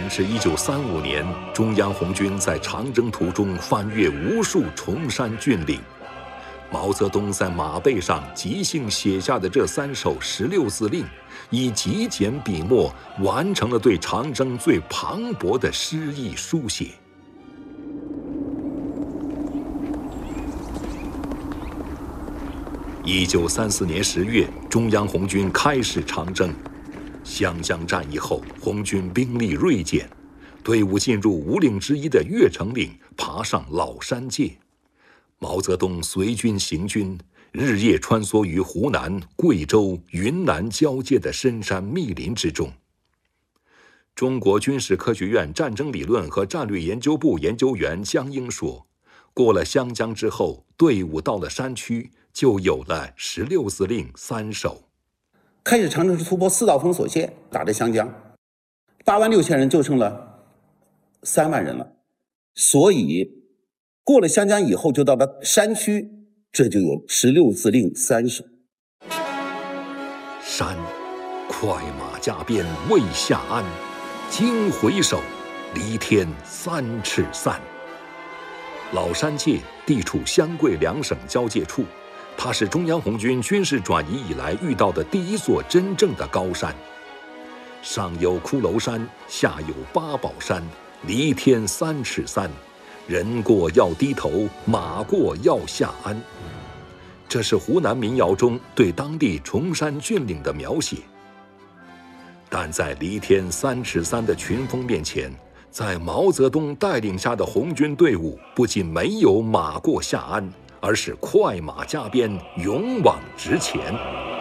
正是1935年，中央红军在长征途中翻越无数崇山峻岭。毛泽东在马背上即兴写下的这3首16字令，以极简笔墨完成了对长征最磅礴的诗意书写。1934年10月，中央红军开始长征。湘江战役后，红军兵力锐减，队伍进入五岭之一的越城岭，爬上老山界。毛泽东随军行军，日夜穿梭于湖南、贵州、云南交界的深山密林之中。中国军事科学院战争理论和战略研究部研究员江英说，过了湘江之后，队伍到了山区，就有了16字令3首。 开始长征时突破4道封锁线，打着湘江，8万6千人就剩了3万人了。所以过了湘江以后，就到了山区，这就有16字令3首。 山，快马加鞭未下鞍，惊回首，离天3尺3。老山界地处湘桂2省交界处，它是中央红军军事转移以来遇到的第一座真正的高山。上有骷髅山，下有八宝山，离天3尺3，人过要低头，马过要下鞍。这是湖南民谣中对当地崇山峻岭的描写。但在离天3尺3的群峰面前，在毛泽东带领下的红军队伍不仅没有马过下鞍，而是快马加鞭，勇往直前。